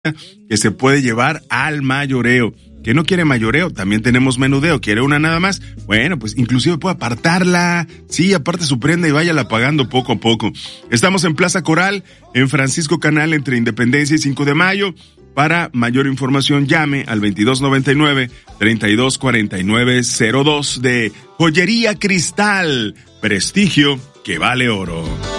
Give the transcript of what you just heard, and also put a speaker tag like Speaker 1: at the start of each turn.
Speaker 1: que se puede llevar al mayoreo. ¿Que no quiere mayoreo? También tenemos menudeo. ¿Quiere una nada más? Bueno, pues inclusive puede apartarla. Sí, aparte su prenda y váyala pagando poco a poco. Estamos en Plaza Coral, en Francisco Canal, entre Independencia y 5 de Mayo. Para mayor información, llame al 2299-324902 de Joyería Cristal. Prestigio que vale oro.